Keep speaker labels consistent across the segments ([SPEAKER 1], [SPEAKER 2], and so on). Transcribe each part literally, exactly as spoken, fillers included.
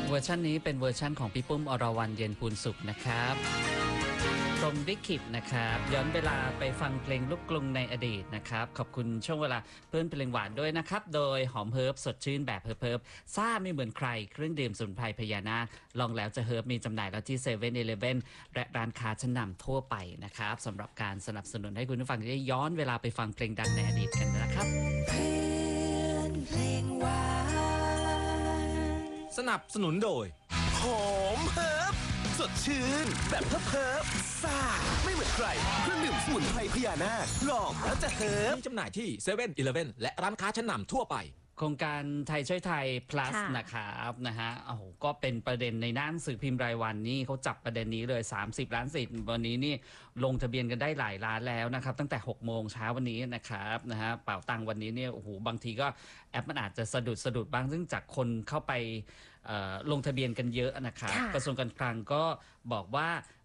[SPEAKER 1] เวอร์ชันนี้เป็นเวอร์ชันของพี่ปุ้มอรวรรณเย็นพูนสุขนะครับพรหมลิขิตนะครับย้อนเวลาไปฟังเพลงลูกกรุงในอดีตนะครับขอบคุณช่วงเวลาเพื่อนเพลงหวานด้วยนะครับโดยหอมเฮิร์บสดชื่นแบบเฮิร์บเฮิร์บซ่าไม่เหมือนใครเครื่องดื่มสมุนไพรพญานาคลองแล้วจะเฮิร์บมีจำหน่ายแล้วที่เซเว่นอีเลฟเว่นและร้านค้าชั้นนำทั่วไปนะครับสำหรับการสนับสนุนให้คุณผู้ฟังได้ย้อนเวลาไปฟังเพลงดังในอดีตกันนะครับ
[SPEAKER 2] เพื่อนเพลงหวาน
[SPEAKER 3] สนับสนุนโดย
[SPEAKER 4] หอมเฮิร์บสดชื่นแบบเฮิร์บเฮิร์บซ่าไม่เหมือนใครเครื่องดื่มสมุนไพรพญานาคลองแล้วจะเฮิร์บ
[SPEAKER 3] มีจำหน่ายที่เซเว่นอีเลฟเว่นและร้านค้าชั้นนำทั่วไป
[SPEAKER 1] โครงการไทยช่วยไทย plus นะครับนะฮะโอ้โหก็เป็นประเด็นในหน้าหนังสือพิมพ์รายวันนี่เขาจับประเด็นนี้เลยสามสิบล้านสิทธิ์วันนี้นี่ลงทะเบียนกันได้หลายล้านแล้วนะครับตั้งแต่หกโมงเช้าวันนี้นะครับนะฮะเป่าตังวันนี้เนี่ยโอ้โหบางทีก็แอปมันอาจจะสะดุดสะดุดบ้างซึ่งจากคนเข้าไปลงทะเบียนกันเยอะนะครับกระทรวงการคลังก็บอกว่า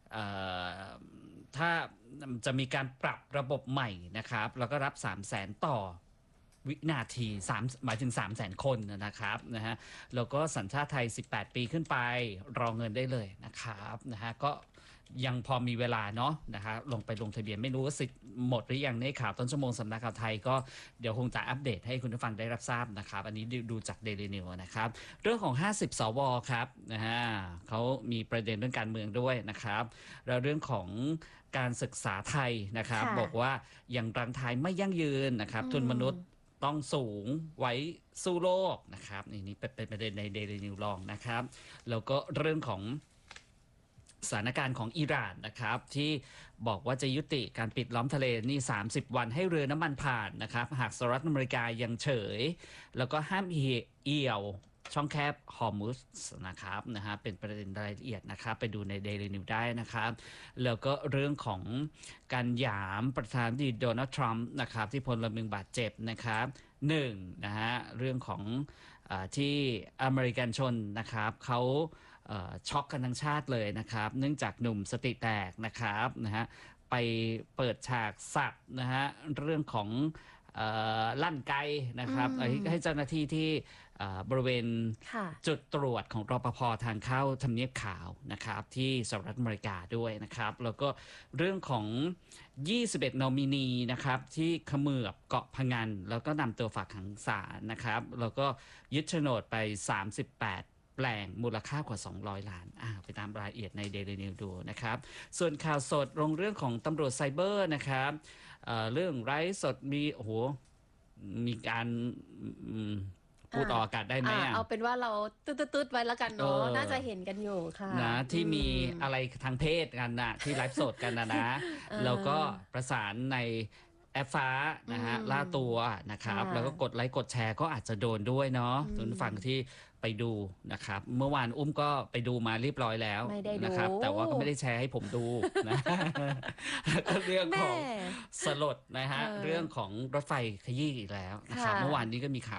[SPEAKER 1] ถ้าจะมีการปรับระบบใหม่นะครับแล้วก็รับสามแสนต่อวินาที3หมายถึง สามแสน คนนะครับนะฮะแล้วก็สัญชาติไทยสิบแปดปีขึ้นไปรอเงินได้เลยนะครับนะฮะก็ยังพอมีเวลาเนาะนะคะลงไปลงทะเบียนไม่รู้ว่าสิทธิ์หมดหรือยังในข่าวต้นชั่วโมงสำนักข่าวไทยก็เดี๋ยวคงจะอัปเดตให้คุณผู้ฟังได้รับทราบนะครับอันนี้ดูจาก Daily News นะครับเรื่องของห้าสิบสวครับนะฮะเขามีประเด็นเรื่องการเมืองด้วยนะครับแล้วเรื่องของการศึกษาไทยนะครับบอกว่ายังรังท้ายไม่ยั่งยืนนะครับทุนมนุษย์ต้องสูงไว้สู้โลกนะครับนี่นี่เป็นประเด็นใน Daily News ลองนะครับแล้วก็เรื่องของสถานการณ์ของอิหร่านนะครับที่บอกว่าจะยุติการปิดล้อมทะเลนี่สามสิบวันให้เรือน้ำมันผ่านนะครับหากสหรัฐอเมริกายังเฉยแล้วก็ห้ามเอี่ยวช่องแคบฮอร์มุสนะครับนะฮะเป็นประเด็นรายละเอียดนะครับไปดูใน Daily News ได้นะครับแล้วก็เรื่องของการหยามประธานาธิบดีโดนัลด์ทรัมป์นะครับที่พลเมืองบาดเจ็บนะครับหนึ่งนะฮะเรื่องของเอ่อที่อเมริกันชนนะครับเขาช็อกกันทั้งชาติเลยนะครับเนื่องจากหนุ่มสติแตกนะครับนะฮะไปเปิดฉากสับนะฮะเรื่องของลั่นไกนะครับให้เจ้าหน้าที่ที่บริเวณจุดตรวจของรปภทางเข้าทำเนียบขาวนะครับที่สหรัฐอเมริกาด้วยนะครับแล้วก็เรื่องของยี่สิบเอ็ดนอมินีนะครับที่เขมือบเกาะพะงันแล้วก็นำตัวฝากขังศาลนะครับแล้วก็ยึดโฉนดไปสามสิบแปดแปลงมูลค่ากว่าสองร้อยล้านอ่าไปตามรายละเอียดใน Daily News ดูนะครับส่วนข่าวสดลงเรื่องของตำรวจไซเบอร์นะครับ เอ่อ เรื่องไร้สดมีโอ้โหมีการพูดออกอากาศได้ไหมอ่ะ
[SPEAKER 2] เอาเป็นว่าเราตืดๆไว้แล้วกันเนาะน่าจะเห็นกันอยู่ค่ะ
[SPEAKER 1] นะที่มีอะไรทางเพศกันนะที่ไลฟ์สดกันนะนะแล้วก็ประสานในแอปฟ้านะฮะล่าตัวนะครับแล้วก็กดไลค์กดแชร์ก็อาจจะโดนด้วยเนาะทุกฝั่งที่ไปดูนะครับเมื่อวานอุ้มก็ไปดูมาเรียบร้อยแล้วนะครับแต่ว่าก็ไม่ได้แชร์ให้ผมดูนะแล้วก็เรื่องของสลดนะฮะเรื่องของรถไฟขยี้อีกแล้วนะครับเมื่อวานนี้ก็มีข่าว